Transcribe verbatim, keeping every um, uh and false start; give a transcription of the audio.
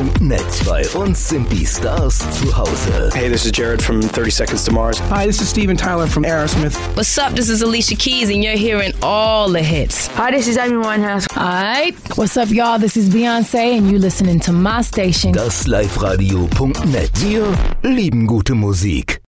punkt net. Bei uns sind die Stars zu Hause. Hey, this is Jared from thirty Seconds to Mars. Hi, this is Steven Tyler from Aerosmith. What's up? This is Alicia Keys, and you're hearing all the hits. Hi, this is Amy Winehouse. Alright, what's up, y'all? This is Beyonce, and you listening to my station. Das Live Radio punkt net. Wir lieben gute Musik.